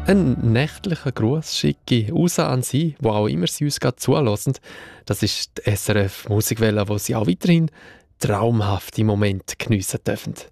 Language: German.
Ein nächtlicher Gruß schicke ich raus an Sie, wo auch immer Sie uns gerade zulassen. Das ist die SRF Musikwelle, wo Sie auch weiterhin traumhafte Momente geniessen dürfen.